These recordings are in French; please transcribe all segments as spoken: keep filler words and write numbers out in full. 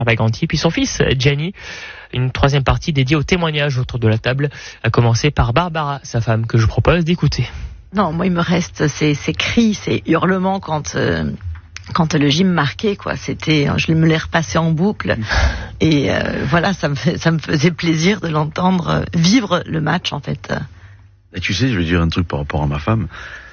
Ganti, puis son fils Gianni. Une troisième partie dédiée au témoignage autour de la table, à commencer par Barbara, sa femme, que je propose d'écouter. Non, moi il me reste ces, ces cris, ces hurlements quand euh, quand le gym marquait, quoi. C'était, je me l'ai repassé en boucle et euh, voilà, ça me fait, ça me faisait plaisir de l'entendre vivre le match en fait. Et tu sais, je vais dire un truc par rapport à ma femme.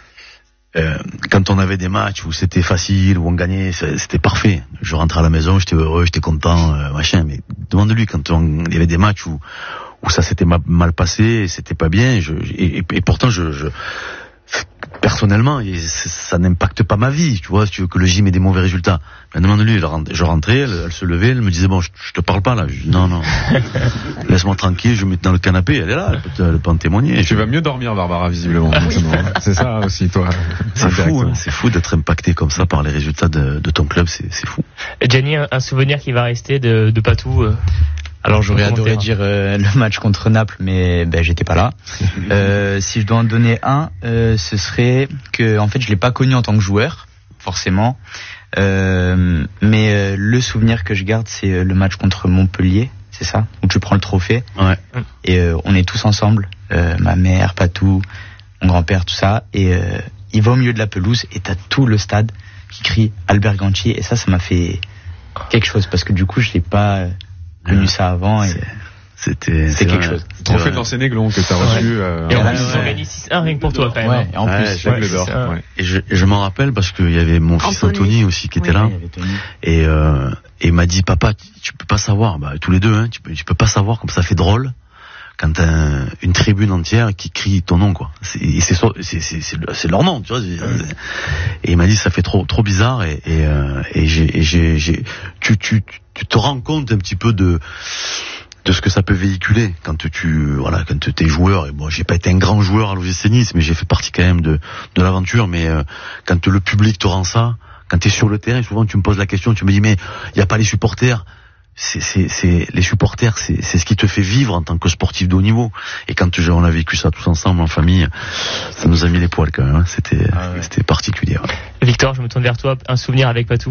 Euh, quand on avait des matchs où c'était facile, où on gagnait, c'était parfait. Je rentrais à la maison, j'étais heureux, j'étais content, euh, machin. Mais demande-lui quand on, il y avait des matchs où où ça s'était mal, mal passé, c'était pas bien. Je, et, et pourtant, je, je personnellement, ça n'impacte pas ma vie, tu vois. Si tu veux que le gym ait des mauvais résultats, mais demande-lui. Je rentrais, elle, elle se levait, elle me disait bon, je, je te parle pas là. Je dis, non, non, laisse-moi tranquille. Je me mets dans le canapé. Elle est là, elle peut, elle peut en témoigner. Et tu vas mieux dormir, Barbara, visiblement. C'est ça aussi, toi. C'est fou, hein, c'est fou d'être impacté comme ça par les résultats de, de ton club. C'est, c'est fou. Gianni, un, un souvenir qui va rester de, de Patou. Euh... Alors j'aurais adoré dire euh, le match contre Naples, mais ben j'étais pas là. Euh, si je dois en donner un, euh, ce serait que en fait je l'ai pas connu en tant que joueur, forcément. Euh, mais euh, le souvenir que je garde, c'est euh, le match contre Montpellier, c'est ça, où tu prends le trophée. Ouais. Et euh, on est tous ensemble, euh, ma mère, Patou, mon grand-père, tout ça. Et euh, il va au milieu de la pelouse et t'as tout le stade qui crie Albert Ganti. Et ça, ça m'a fait quelque chose parce que du coup je l'ai pas euh, connu ça avant et c'était c'est quelque chose. Trophée de l'ancien Aiglon que t'as reçu. Ouais. Euh, et en ouais, plus, ils ont gagné six un rien que pour toi, quand même. Ouais, et en ouais, plus, ouais, d'or. Ouais. Et je, je m'en rappelle parce qu'il y avait mon fils Anthony, Anthony aussi qui oui, était là. Oui, et, euh, et il m'a dit, papa, tu, tu peux pas savoir, bah, tous les deux, hein, tu peux, tu peux pas savoir comme ça fait drôle quand t'as un, une tribune entière qui crie ton nom, quoi. C'est, et c'est, c'est, c'est, c'est, c'est leur nom, tu vois. Et il m'a dit, ça fait trop, trop bizarre et, et, euh, et j'ai, et j'ai, j'ai, tu, tu, tu te rends compte un petit peu de, de ce que ça peut véhiculer quand tu, voilà, quand t'es joueur. Et bon, j'ai pas été un grand joueur à l'O G C Nice, mais j'ai fait partie quand même de, de l'aventure. Mais euh, quand le public te rend ça, quand t'es sur le terrain, souvent tu me poses la question, tu me dis mais il y a pas les supporters. C'est, c'est, c'est les supporters, c'est, c'est ce qui te fait vivre en tant que sportif de haut niveau. Et quand on a vécu ça tous ensemble en famille, ça nous a mis les poils quand même. Hein. C'était, ah ouais. C'était particulier. Ouais. Victor, je me tourne vers toi. Un souvenir avec Patou.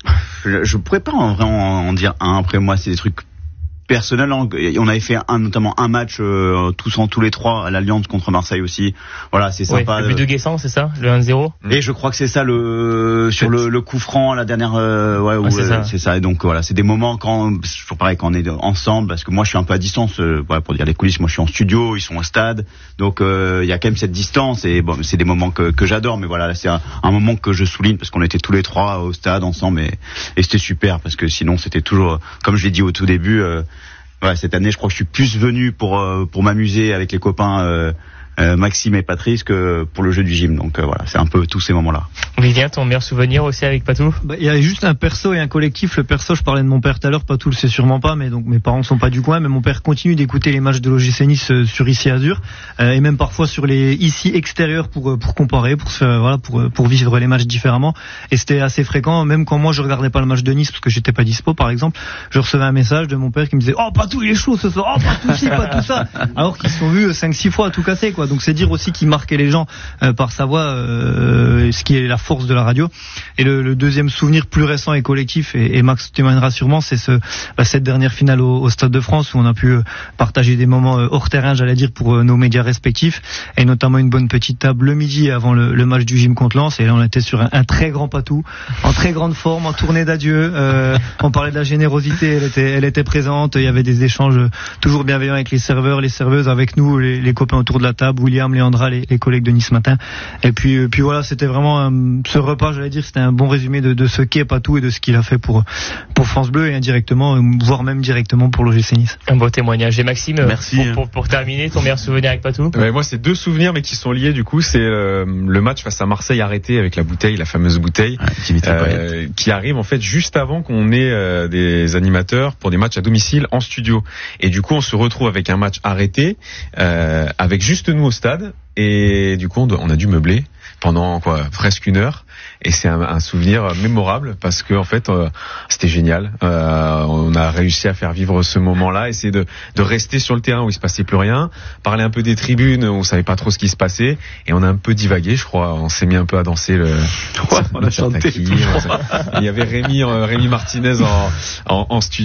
Je, je pourrais pas en vraiment en dire un. Après moi, c'est des trucs personnel. On avait fait un, notamment un match euh, tous en tous les trois à l'Alliance contre Marseille aussi. Voilà, c'est sympa. Ouais, le but de Guessant, c'est ça, le un zéro. Et je crois que c'est ça le sur le, le coup franc la dernière. Euh, ouais, ouais, où, c'est, euh, ça. c'est ça. Et donc voilà, c'est des moments quand c'est toujours pareil quand on est ensemble, parce que moi je suis un peu à distance. Euh, voilà, pour dire les coulisses, moi je suis en studio, ils sont au stade, donc il euh, y a quand même cette distance. Et bon, c'est des moments que, que j'adore. Mais voilà, c'est un, un moment que je souligne parce qu'on était tous les trois au stade ensemble et, et c'était super parce que sinon c'était toujours, comme je l'ai dit au tout début. Euh, Ouais, cette année, je crois que je suis plus venu pour euh, pour m'amuser avec les copains euh, euh, Maxime et Patrice que pour le jeu du gym. Donc euh, voilà, c'est un peu tous ces moments-là. Vivien, ton meilleur souvenir aussi avec Patou? Bah, il y a juste un perso et un collectif. Le perso, je parlais de mon père tout à l'heure, Patou le sait sûrement pas, mais donc mes parents sont pas du coin, mais mon père continue d'écouter les matchs de l'O G C Nice euh, sur Ici Azur euh, et même parfois sur les ici extérieurs pour euh, pour comparer, pour se euh, voilà pour pour vivre les matchs différemment. Et c'était assez fréquent, même quand moi je regardais pas le match de Nice parce que j'étais pas dispo par exemple, je recevais un message de mon père qui me disait "Oh Patou, il est chaud ce soir. Oh Patou ci, Patou ça." Alors qu'ils se sont vus cinq six fois à tout casser quoi. Donc c'est dire aussi qu'il marquait les gens euh, par sa voix, euh, ce qui est la force de la radio. Et le, le deuxième souvenir plus récent et collectif, et, et Max témoignera sûrement, c'est ce, bah, cette dernière finale au, au Stade de France où on a pu euh, partager des moments euh, hors terrain, j'allais dire, pour euh, nos médias respectifs, et notamment une bonne petite table le midi avant le, le match du gym contre Lens. Et là on était sur un, un très grand Patou, en très grande forme, en tournée d'adieu. Euh, on parlait de la générosité, elle était, elle était présente. Il y avait des échanges toujours bienveillants avec les serveurs, les serveuses, avec nous, les, les copains autour de la table, William, Léandra, les, les collègues de Nice Matin. Et puis, puis voilà, c'était vraiment un, ce repas, j'allais dire, c'était un bon résumé de, de ce qu'est Patou et de ce qu'il a fait pour pour France Bleu et indirectement, voire même directement pour l'O G C Nice. Un beau témoignage. Et Maxime, merci. Pour, pour, pour terminer, ton meilleur souvenir avec Patou? Ouais, moi, c'est deux souvenirs, mais qui sont liés. Du coup, c'est euh, le match face à Marseille arrêté avec la bouteille, la fameuse bouteille, ouais, euh, qui arrive en fait juste avant qu'on ait euh, des animateurs pour des matchs à domicile en studio. Et du coup, on se retrouve avec un match arrêté, euh, avec juste nous au stade. Et du coup, on, on a dû meubler pendant quoi, presque une heure. Et c'est un, un souvenir mémorable parce que en fait, euh, c'était génial. Euh, on a réussi à faire vivre ce moment-là, essayer de, de rester sur le terrain où il se passait plus rien, parler un peu des tribunes où on savait pas trop ce qui se passait, et on a un peu divagué, je crois. On s'est mis un peu à danser le. Ouais, on a chanté. Il y avait Rémi, euh, Rémi Martinez en, en, en studio.